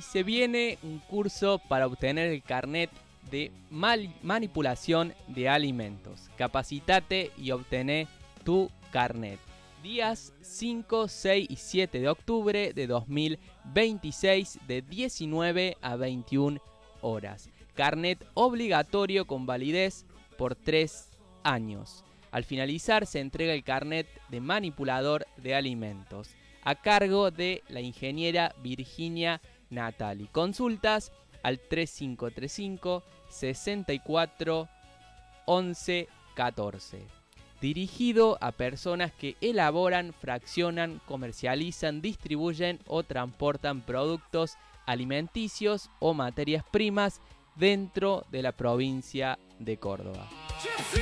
se viene un curso para obtener el carnet de manipulación de alimentos. Capacitate y obtené tu carnet. Días 5, 6 y 7 de octubre de 2026 de 19 a 21 horas. Carnet obligatorio con validez por 3 años. Al finalizar se entrega el carnet de manipulador de alimentos a cargo de la ingeniera Virginia Natali. Consultas al 3535 64 11 14. Dirigido a personas que elaboran, fraccionan, comercializan, distribuyen o transportan productos alimenticios o materias primas dentro de la provincia de Córdoba.